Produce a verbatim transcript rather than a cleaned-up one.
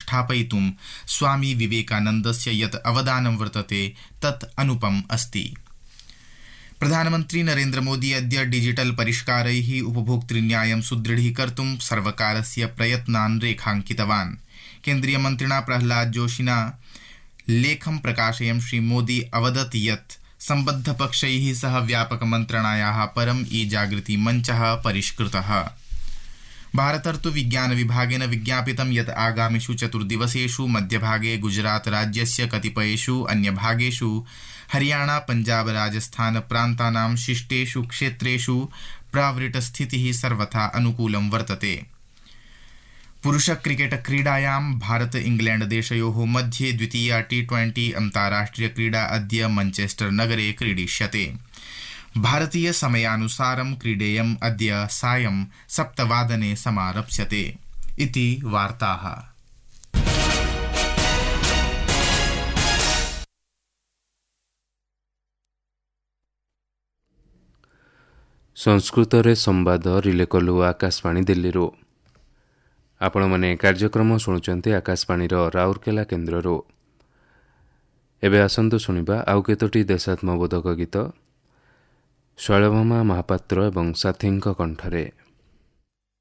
संस्थापयितुं स्वामी विवेकानन्दस्य यत् अवदानं वर्तते तत् अनुपम अस्ति। प्रधानमन्त्री नरेन्द्र मोदी अद्य डिजिटल परिष्कारैः उपभोक्तृन्यायं सुदृढीकर्तुं सर्वकारस्य प्रयत्नान् रेखांकितवान्। केन्द्रीयमन्त्रिणा प्रह्लाद जोशिना लेखं प्रकाशयन् श्रीमोदी अवदत् यत् सम्बद्धपक्षैः सह व्यापकमन्त्रणायाः परम् ई जागृति मञ्चः परिष्कृतः। भारतर्तु विज्ञान विभागेन विज्ञापितं यत् आगामिषु चतुर्दिवसेषु मध्यभागे गुजरात राज्यस्य कतिपयेषु अन्यभागेषु हरियाणा पंजाब राजस्थान प्रान्तानां शिष्टेषु क्षेत्रेषु प्रावृट्स्थितिः सर्वथा अनुकूलं वर्तते। पुरुष क्रिकेट क्रीडायां भारत इंग्लैंड देशयोः मध्ये द्वितीया टी ट्वेंटी अन्ताराष्ट्रिय क्रीडा अद्य मैनचेस्टर नगरे क्रीडिष्यते। भारतीय समयानुसारं क्रीडेयम् अद्य सायं सप्तवादने समारप्स्यते। इति वार्ताः। संस्कृत रे संवाद रिले कलु आकाशवाणी दिल्ली रो आपण माने कार्यक्रम शुणुचंते आकाशवाणी रो राउरकेला केन्द्र रो। एबे आसंतु सुनिबा आउ केतोटी देशात्मबोधक गीत शैलभामा महापात्र एवं साथींक कंठरे।